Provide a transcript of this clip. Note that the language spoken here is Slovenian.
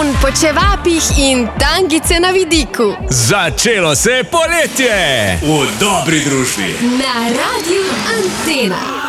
Tajfun po čevapih in tangice na vidiku. Začelo se je poletje! V dobri družbi. Na Radiu Antena.